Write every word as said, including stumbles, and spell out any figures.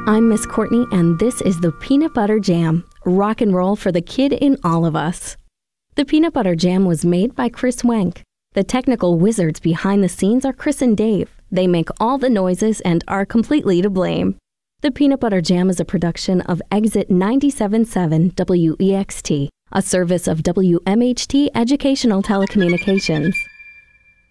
I'm Miss Courtney, and this is the Peanut Butter Jam, rock and roll for the kid in all of us. The Peanut Butter Jam was made by Chris Wenk. The technical wizards behind the scenes are Chris and Dave. They make all the noises and are completely to blame. The Peanut Butter Jam is a production of Exit ninety-seven point seven W E X T, a service of W M H T Educational Telecommunications.